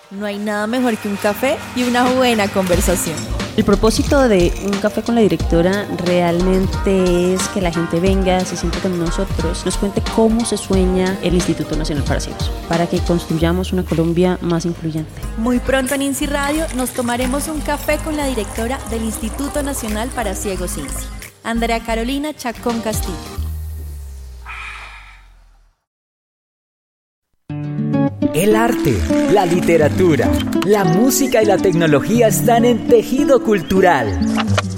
No hay nada mejor que un café y una buena conversación. El propósito de Un Café con la Directora realmente es que la gente venga, se siente con nosotros, nos cuente cómo se sueña el Instituto Nacional para Ciegos, para que construyamos una Colombia más influyente. Muy pronto en INSI Radio nos tomaremos un café con la directora del Instituto Nacional para Ciegos INSI, Andrea Carolina Chacón Castillo. El arte, la literatura, la música y la tecnología están en Tejido Cultural.